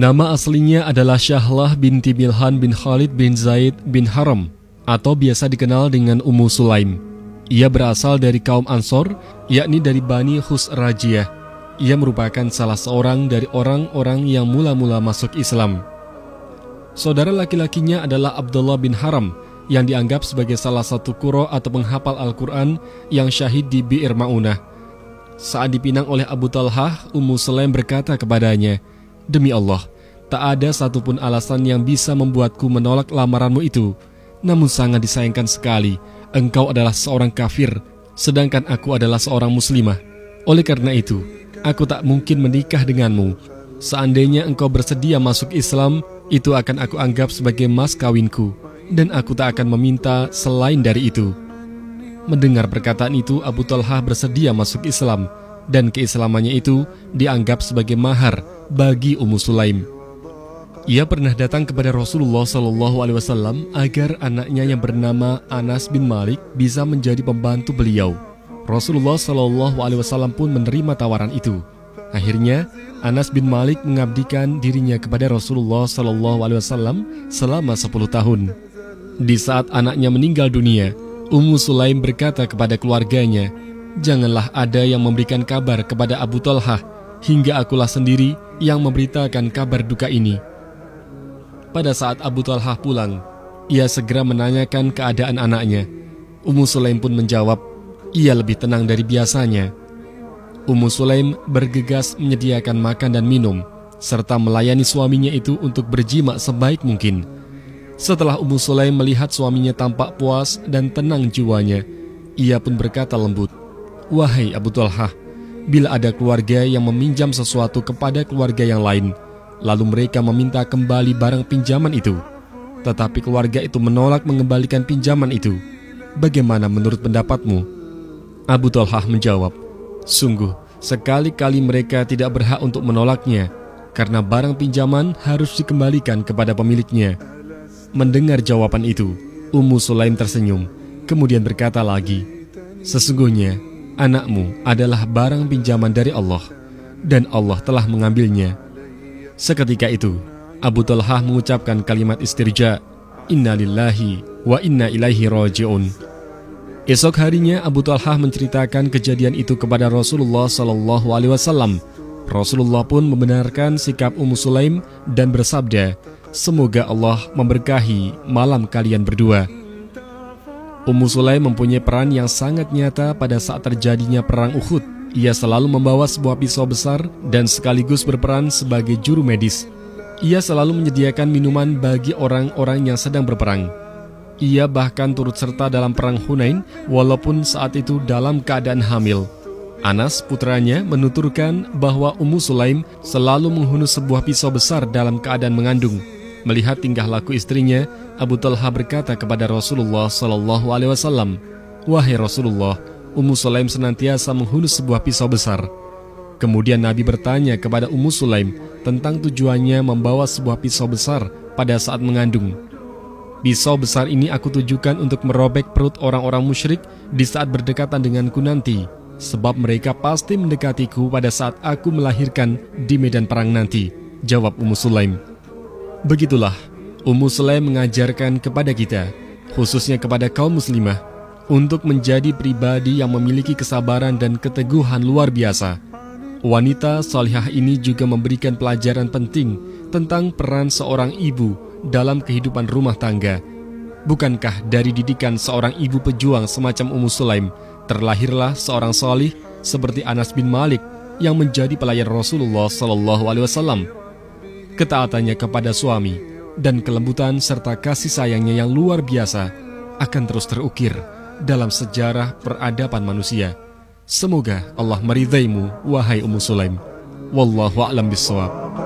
Nama aslinya adalah Syahlah binti Milhan bin Khalid bin Zaid bin Haram, atau biasa dikenal dengan Ummu Sulaim. Ia berasal dari kaum Ansor, yakni dari Bani Khusrajiyah. Ia merupakan salah seorang dari orang-orang yang mula-mula masuk Islam. Saudara laki-lakinya adalah Abdullah bin Haram, yang dianggap sebagai salah satu qurra atau penghafal Al-Quran yang syahid di Bi'r Ma'unah. Saat dipinang oleh Abu Talhah, Ummu Sulaim berkata kepadanya, "Demi Allah, tak ada satupun alasan yang bisa membuatku menolak lamaranmu itu. Namun sangat disayangkan sekali, engkau adalah seorang kafir, sedangkan aku adalah seorang muslimah. Oleh karena itu, aku tak mungkin menikah denganmu. Seandainya engkau bersedia masuk Islam, itu akan aku anggap sebagai mas kawinku, dan aku tak akan meminta selain dari itu." Mendengar perkataan itu, Abu Talhah bersedia masuk Islam, dan keislamannya itu dianggap sebagai mahar bagi Ummu Sulaim. Ia pernah datang kepada Rasulullah SAW agar anaknya yang bernama Anas bin Malik bisa menjadi pembantu beliau. Rasulullah SAW pun menerima tawaran itu. Akhirnya, Anas bin Malik mengabdikan dirinya kepada Rasulullah SAW selama 10 tahun. Di saat anaknya meninggal dunia, Ummu Sulaim berkata kepada keluarganya, "Janganlah ada yang memberikan kabar kepada Abu Talhah, hingga akulah sendiri yang memberitakan kabar duka ini." Pada saat Abu Talhah pulang, ia segera menanyakan keadaan anaknya. Ummu Sulaim pun menjawab, "Ia lebih tenang dari biasanya." Ummu Sulaim bergegas menyediakan makan dan minum, serta melayani suaminya itu untuk berjima sebaik mungkin. Setelah Ummu Sulaim melihat suaminya tampak puas dan tenang jiwanya, ia pun berkata lembut, "Wahai Abu Talhah, bila ada keluarga yang meminjam sesuatu kepada keluarga yang lain, lalu mereka meminta kembali barang pinjaman itu, tetapi keluarga itu menolak mengembalikan pinjaman itu, bagaimana menurut pendapatmu?" Abu Talhah menjawab, "Sungguh, sekali-kali mereka tidak berhak untuk menolaknya, karena barang pinjaman harus dikembalikan kepada pemiliknya." Mendengar jawaban itu, Ummu Sulaim tersenyum, kemudian berkata lagi, "Sesungguhnya, anakmu adalah barang pinjaman dari Allah, dan Allah telah mengambilnya." Seketika itu, Abu Talhah mengucapkan kalimat istirja, "Inna lillahi wa inna ilaihi raji'un." Esok harinya Abu Talhah menceritakan kejadian itu kepada Rasulullah SAW. Rasulullah pun membenarkan sikap Ummu Sulaim dan bersabda, "Semoga Allah memberkahi malam kalian berdua." Ummu Sulaim mempunyai peran yang sangat nyata pada saat terjadinya perang Uhud. Ia selalu membawa sebuah pisau besar dan sekaligus berperan sebagai juru medis. Ia selalu menyediakan minuman bagi orang-orang yang sedang berperang. Ia bahkan turut serta dalam perang Hunain, walaupun saat itu dalam keadaan hamil. Anas, putranya, menuturkan bahwa Ummu Sulaim selalu menghunus sebuah pisau besar dalam keadaan mengandung. Melihat tingkah laku istrinya, Abu Talhah berkata kepada Rasulullah SAW, "Wahai Rasulullah, Ummu Sulaim senantiasa menghunus sebuah pisau besar." Kemudian Nabi bertanya kepada Ummu Sulaim tentang tujuannya membawa sebuah pisau besar pada saat mengandung. "Pisau besar ini aku tujukan untuk merobek perut orang-orang musyrik di saat berdekatan denganku nanti, sebab mereka pasti mendekatiku pada saat aku melahirkan di medan perang nanti," jawab Ummu Sulaim. Begitulah, Ummu Sulaim mengajarkan kepada kita, khususnya kepada kaum muslimah, untuk menjadi pribadi yang memiliki kesabaran dan keteguhan luar biasa. Wanita salihah ini juga memberikan pelajaran penting tentang peran seorang ibu dalam kehidupan rumah tangga. Bukankah dari didikan seorang ibu pejuang semacam Ummu Sulaim, terlahirlah seorang salih seperti Anas bin Malik yang menjadi pelayan Rasulullah SAW. Ketaatannya kepada suami dan kelembutan serta kasih sayangnya yang luar biasa akan terus terukir dalam sejarah peradaban manusia. Semoga Allah meridaimu, wahai Ummu Sulaim. Wallahu a'lam bishawab.